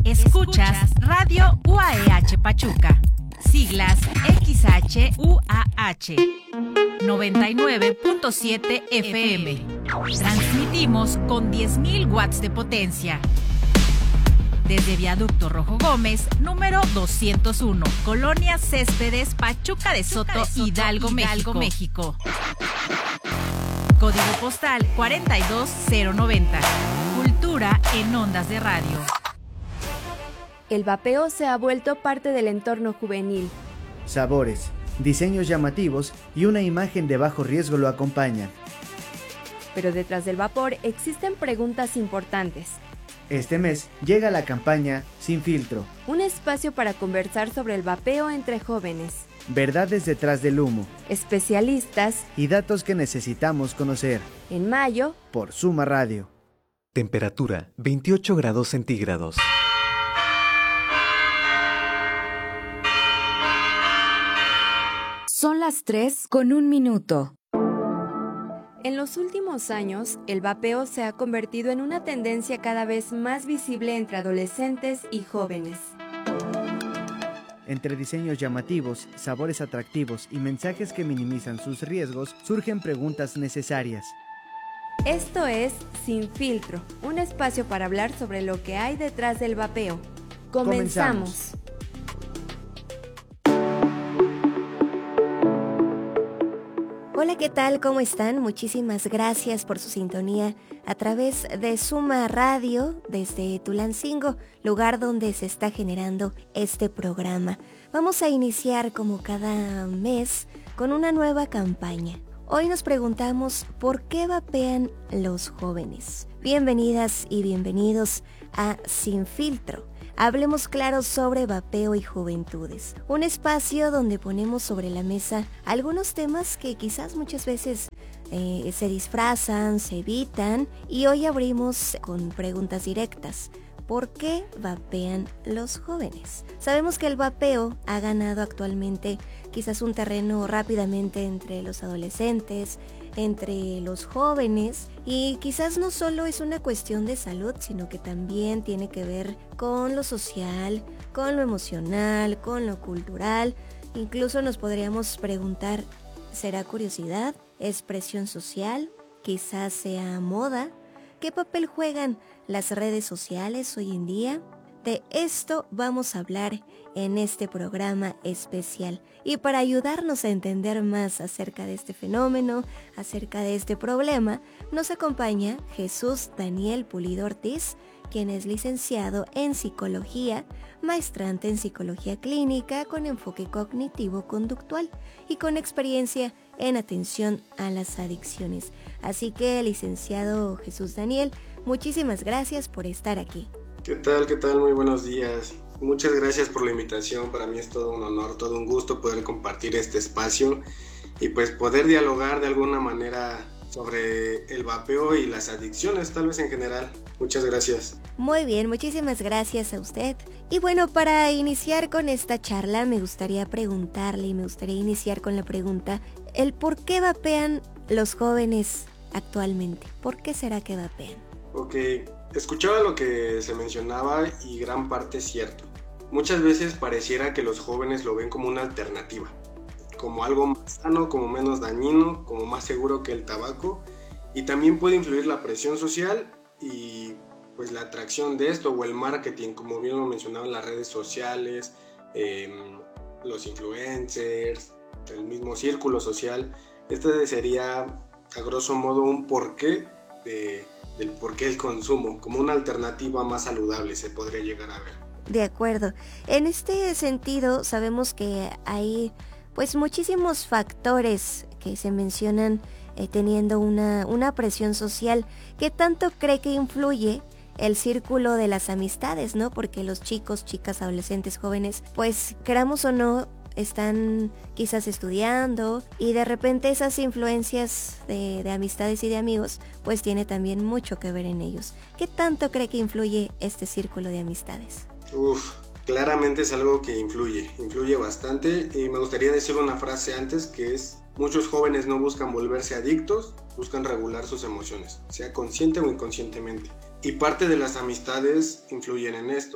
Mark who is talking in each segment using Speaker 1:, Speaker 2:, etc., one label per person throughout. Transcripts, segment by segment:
Speaker 1: Escuchas Radio UAEH Pachuca, siglas XHUAH, 99.7 FM. Transmitimos con 10.000 watts de potencia. Desde Viaducto Rojo Gómez, número 201, Colonia Céspedes, Pachuca de Soto, Hidalgo, México. Código postal 42090. Cultura en ondas de radio.
Speaker 2: El vapeo se ha vuelto parte del entorno juvenil.
Speaker 3: Sabores, diseños llamativos y una imagen de bajo riesgo lo acompañan.
Speaker 2: Pero detrás del vapor existen preguntas importantes.
Speaker 3: Este mes llega la campaña Sin Filtro.
Speaker 2: Un espacio para conversar sobre el vapeo entre jóvenes.
Speaker 3: Verdades detrás del humo.
Speaker 2: Especialistas.
Speaker 3: Y datos que necesitamos conocer.
Speaker 2: En mayo.
Speaker 3: Por Suma Radio.
Speaker 4: Temperatura 28 grados centígrados.
Speaker 5: Son las 3:01.
Speaker 2: En los últimos años, el vapeo se ha convertido en una tendencia cada vez más visible entre adolescentes y jóvenes.
Speaker 3: Entre diseños llamativos, sabores atractivos y mensajes que minimizan sus riesgos, surgen preguntas necesarias.
Speaker 2: Esto es Sin Filtro, un espacio para hablar sobre lo que hay detrás del vapeo. Comenzamos.
Speaker 6: Hola, ¿qué tal? ¿Cómo están? Muchísimas gracias por su sintonía a través de Suma Radio desde Tulancingo, lugar donde se está generando este programa. Vamos a iniciar como cada mes con una nueva campaña. Hoy nos preguntamos ¿por qué vapean los jóvenes? Bienvenidas y bienvenidos a Sin Filtro. Hablemos claro sobre vapeo y juventudes, un espacio donde ponemos sobre la mesa algunos temas que quizás muchas veces se disfrazan, se evitan, y hoy abrimos con preguntas directas. ¿Por qué vapean los jóvenes? Sabemos que el vapeo ha ganado actualmente quizás un terreno rápidamente entre los adolescentes, entre los jóvenes, y quizás no solo es una cuestión de salud, sino que también tiene que ver con lo social, con lo emocional, con lo cultural. Incluso nos podríamos preguntar, ¿será curiosidad? ¿Es presión social? ¿Quizás sea moda? ¿Qué papel juegan las redes sociales hoy en día? De esto vamos a hablar en este programa especial. Y para ayudarnos a entender más acerca de este fenómeno, acerca de este problema, nos acompaña Jesús Daniel Pulido Ortiz, quien es licenciado en Psicología, maestrante en Psicología Clínica con enfoque cognitivo-conductual y con experiencia en atención a las adicciones. Así que, licenciado Jesús Daniel, muchísimas gracias por estar aquí.
Speaker 7: ¿Qué tal? ¿Qué tal? Muy buenos días. Muchas gracias por la invitación. Para mí es todo un honor, todo un gusto poder compartir este espacio y pues poder dialogar de alguna manera sobre el vapeo y las adicciones, tal vez en general. Muchas gracias.
Speaker 6: Muy bien, muchísimas gracias a usted. Y bueno, para iniciar con esta charla me gustaría preguntarle y me gustaría iniciar con la pregunta, el por qué vapean los jóvenes actualmente. ¿Por qué será que vapean?
Speaker 7: Ok, escuchaba lo que se mencionaba y gran parte es cierto. Muchas veces pareciera que los jóvenes lo ven como una alternativa, como algo más sano, como menos dañino, como más seguro que el tabaco, y también puede influir la presión social y pues la atracción de esto o el marketing, como bien lo mencionaban las redes sociales, los influencers, el mismo círculo social. Este sería a grosso modo un porqué del porqué del consumo, como una alternativa más saludable se podría llegar a ver.
Speaker 6: De acuerdo. En este sentido sabemos que hay pues muchísimos factores que se mencionan teniendo una presión social. ¿Qué tanto cree que influye el círculo de las amistades, no? Porque los chicos, chicas, adolescentes, jóvenes, pues queramos o no, están quizás estudiando y de repente esas influencias de amistades y de amigos pues tiene también mucho que ver en ellos. ¿Qué tanto cree que influye este círculo de amistades?
Speaker 7: Claramente es algo que influye bastante, y me gustaría decir una frase antes que es: muchos jóvenes no buscan volverse adictos, buscan regular sus emociones, sea consciente o inconscientemente, y parte de las amistades influyen en esto.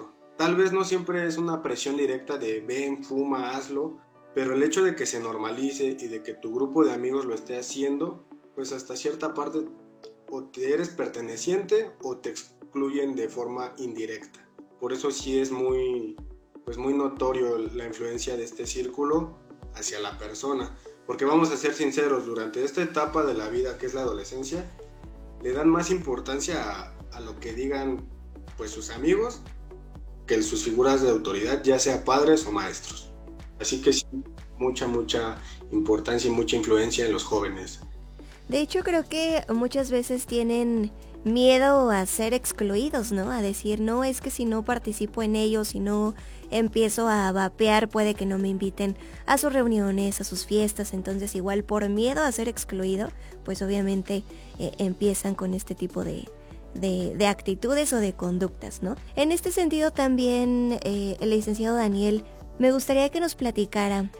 Speaker 7: Tal vez no siempre es una presión directa de ven, fuma, hazlo, pero el hecho de que se normalice y de que tu grupo de amigos lo esté haciendo, pues hasta cierta parte o te eres perteneciente o te excluyen de forma indirecta. Por eso sí es muy notorio la influencia de este círculo hacia la persona, porque vamos a ser sinceros, durante esta etapa de la vida que es la adolescencia, le dan más importancia a lo que digan pues sus amigos que sus figuras de autoridad, ya sea padres o maestros. Así que sí, mucha importancia y mucha influencia en los jóvenes.
Speaker 6: De hecho, creo que muchas veces tienen miedo a ser excluidos, ¿no? A decir, no, es que si no participo en ellos, si no empiezo a vapear, puede que no me inviten a sus reuniones, a sus fiestas. Entonces, igual por miedo a ser excluido, pues obviamente empiezan con este tipo de actitudes o de conductas, ¿no? En este sentido también, el licenciado Daniel, me gustaría que nos platicara